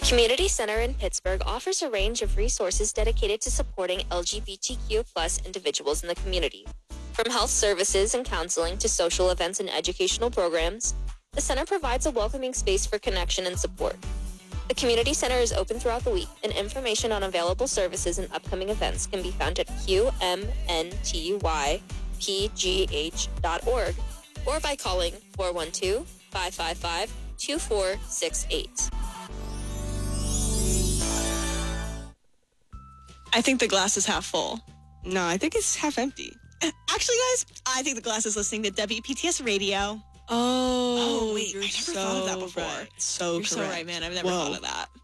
Community Center in Pittsburgh offers a range of resources dedicated to supporting LGBTQ plus individuals in the community. From health services and counseling to social events and educational programs, the center provides a welcoming space for connection and support. The Community Center is open throughout the week, and information on available services and upcoming events can be found at qmntypgh.org or by calling 412-555-2468. I think the glass is half full. No, I think it's half empty. Actually, guys, I think the glass is listening to WPTS Radio. Oh, wait, I never thought of that before. Right. So You're correct. so right, man. I've never thought of that.